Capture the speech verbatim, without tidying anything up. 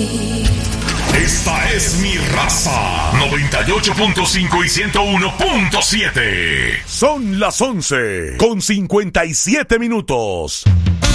Esta es Mi Raza, noventa y ocho punto cinco y ciento uno punto siete. Son las once con cincuenta y siete minutos.